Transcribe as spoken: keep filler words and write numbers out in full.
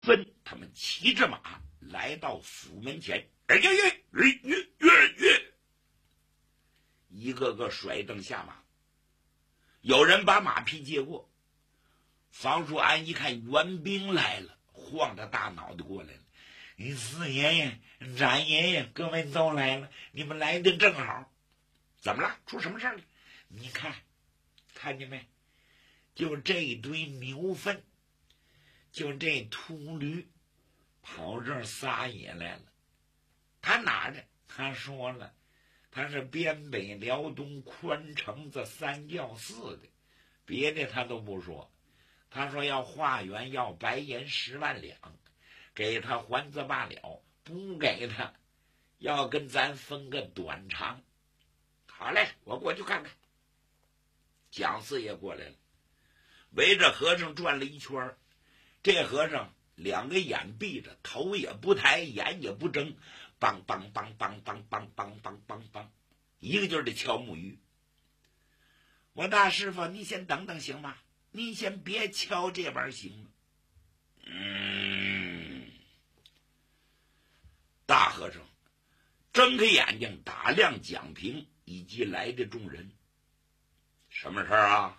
分他们骑着马来到府门前，哎呀呀，哎呀呀呀，一个个甩蹬下马。有人把马匹接过，房叔安一看援兵来了，晃着大脑袋过来了。四爷爷、展爷爷，各位都来了，你们来的正好。怎么了？出什么事了？你看，看见没？就这一堆牛粪，就这秃驴，跑这儿撒野来了。他哪的？他说了，他是边北辽东宽城子三教寺的，别的他都不说。他说要化缘，要白银十万两。给他还则罢了，不给他，要跟咱分个短长。好嘞，我过去看看。蒋四爷过来了，围着和尚转了一圈。这和尚两个眼闭着，头也不抬，眼也不睁，梆梆梆梆梆梆梆梆梆梆，一个劲儿的敲木鱼。我大师傅，你先等等行吗？你先别敲这玩意儿行吗？嗯。大和尚睁开眼睛打量蒋平以及来的众人。什么事儿啊？